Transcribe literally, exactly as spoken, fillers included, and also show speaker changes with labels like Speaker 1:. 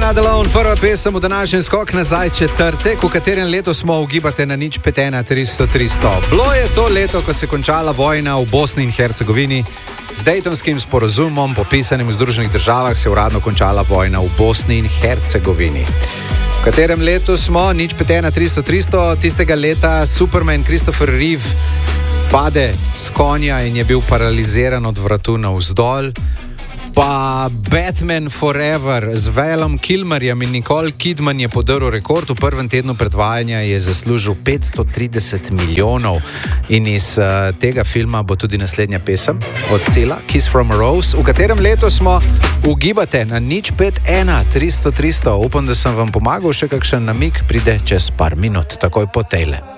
Speaker 1: Not Alone, prva pesem v današnjem skok nazaj četrtek, v katerem leto smo ugibate na nič pet ena tristo tristo. Bilo je to leto, ko se je končala vojna v Bosni in Hercegovini. Z Daytonskim sporazumom, popisanim v Združenih državah, se je uradno končala vojna v Bosni in Hercegovini. V katerem letu smo, nič pet ena tristo tristo, tistega leta Superman Christopher Reeve pade s konja in je bil paraliziran od vratu navzdol. Pa Batman Forever z Valom Kilmerjem in Nicole Kidman je podaril rekord. V prvem tednu predvajanja je zaslužil petsto trideset milijonov. In iz uh, tega filma bo tudi naslednja pesem od Sela, Kiss from a Rose. V katerem letu smo, ugibate na nič pet ena tristo tristo. Upam, da sem vam pomagal, še kakšen namig pride čez par minut, takoj po tejle.